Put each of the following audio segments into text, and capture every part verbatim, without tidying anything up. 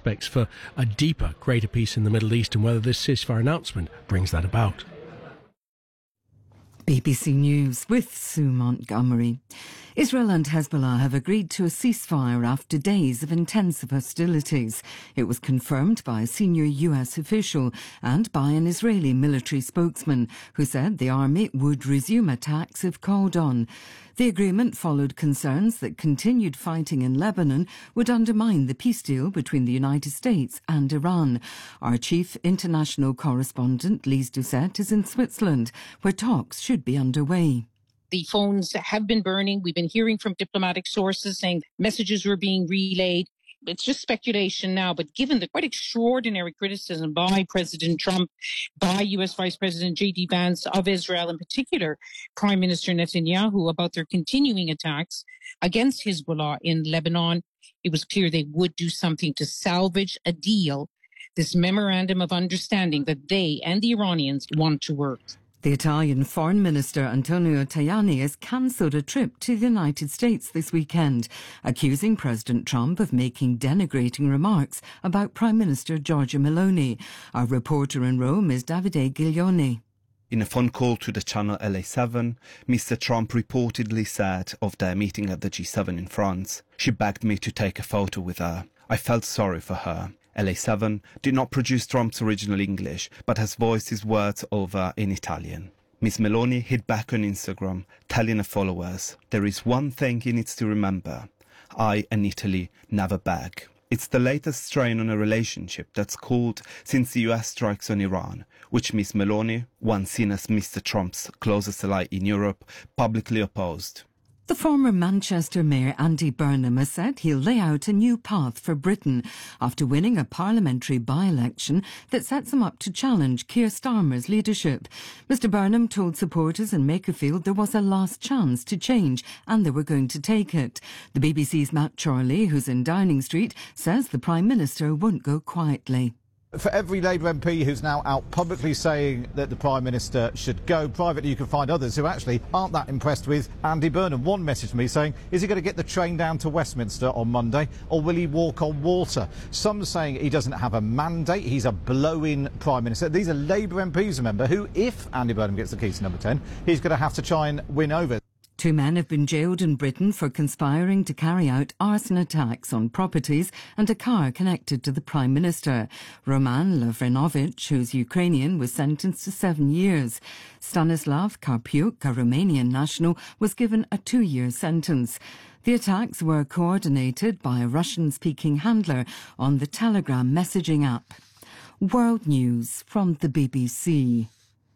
prospects for a deeper, greater peace in the Middle East and whether this ceasefire announcement brings that about. B B C News with Sue Montgomery. Israel and Hezbollah have agreed to a ceasefire after days of intensive hostilities. It was confirmed by a senior U S official and by an Israeli military spokesman who said the army would resume attacks if called on. The agreement followed concerns that continued fighting in Lebanon would undermine the peace deal between the United States and Iran. Our chief international correspondent, Lise Doucette, is in Switzerland, where talks should be underway. The phones have been burning. We've been hearing from diplomatic sources saying messages were being relayed. It's just speculation now, but given the quite extraordinary criticism by President Trump, by U S Vice President J D Vance of Israel, in particular Prime Minister Netanyahu, about their continuing attacks against Hezbollah in Lebanon, it was clear they would do something to salvage a deal, this memorandum of understanding that they and the Iranians want to work. The Italian Foreign Minister Antonio Tajani has cancelled a trip to the United States this weekend, accusing President Trump of making denigrating remarks about Prime Minister Giorgia Meloni. Our reporter in Rome is Davide Giglione. In a phone call to the channel L A seven, Mister Trump reportedly said of their meeting at the G seven in France, "She begged me to take a photo with her. I felt sorry for her." L A seven did not produce Trump's original English, but has voiced his words over in Italian. Miss Meloni hit back on Instagram, telling her followers, "There is one thing he needs to remember. I and Italy never beg." It's the latest strain on a relationship that's cooled since the U S strikes on Iran, which Miss Meloni, once seen as Mister Trump's closest ally in Europe, publicly opposed. The former Manchester Mayor Andy Burnham has said he'll lay out a new path for Britain after winning a parliamentary by-election that sets him up to challenge Keir Starmer's leadership. Mister Burnham told supporters in Makerfield there was a last chance to change and they were going to take it. The B B C's Matt Chorley, who's in Downing Street, says the Prime Minister won't go quietly. For every Labour M P who's now out publicly saying that the Prime Minister should go, privately you can find others who actually aren't that impressed with Andy Burnham. One messaged me saying, is he going to get the train down to Westminster on Monday or will he walk on water? Some saying he doesn't have a mandate, he's a blow-in Prime Minister. These are Labour M Ps, remember, who, if Andy Burnham gets the keys to number ten, he's going to have to try and win over. Two men have been jailed in Britain for conspiring to carry out arson attacks on properties and a car connected to the Prime Minister. Roman Lavrinovic, who's Ukrainian, was sentenced to seven years. Stanislav Karpiuk, a Romanian national, was given a two-year sentence. The attacks were coordinated by a Russian-speaking handler on the Telegram messaging app. World News from the B B C.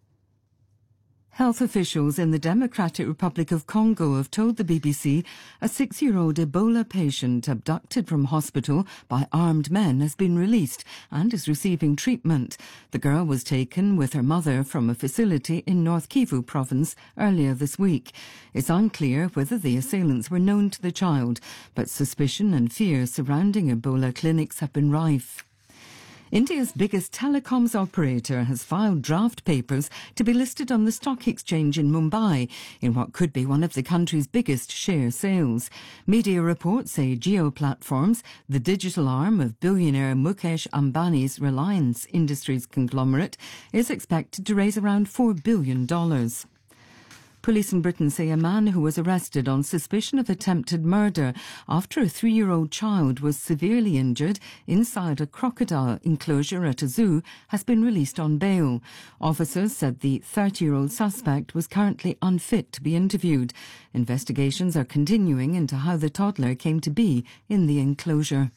Health officials in the Democratic Republic of Congo have told the B B C a six-year-old Ebola patient abducted from hospital by armed men has been released and is receiving treatment. The girl was taken with her mother from a facility in North Kivu province earlier this week. It's unclear whether the assailants were known to the child, but suspicion and fear surrounding Ebola clinics have been rife. India's biggest telecoms operator has filed draft papers to be listed on the stock exchange in Mumbai in what could be one of the country's biggest share sales. Media reports say Jio Platforms, the digital arm of billionaire Mukesh Ambani's Reliance Industries conglomerate, is expected to raise around four billion dollars. Police in Britain say a man who was arrested on suspicion of attempted murder after a three-year-old child was severely injured inside a crocodile enclosure at a zoo has been released on bail. Officers said the thirty-year-old suspect was currently unfit to be interviewed. Investigations are continuing into how the toddler came to be in the enclosure.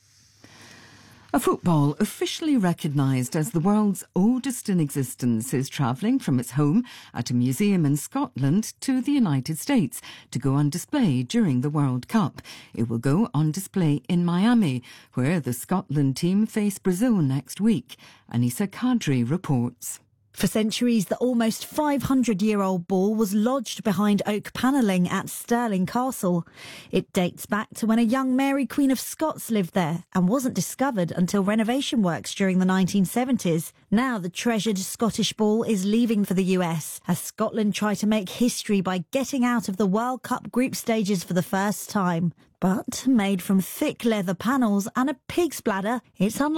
A football officially recognised as the world's oldest in existence is travelling from its home at a museum in Scotland to the United States to go on display during the World Cup. It will go on display in Miami, where the Scotland team face Brazil next week. Anissa Kadri reports. For centuries, the almost five hundred year old ball was lodged behind oak panelling at Stirling Castle. It dates back to when a young Mary Queen of Scots lived there and wasn't discovered until renovation works during the nineteen seventies. Now the treasured Scottish ball is leaving for the U S as Scotland try to make history by getting out of the World Cup group stages for the first time. But made from thick leather panels and a pig's bladder, it's unlikely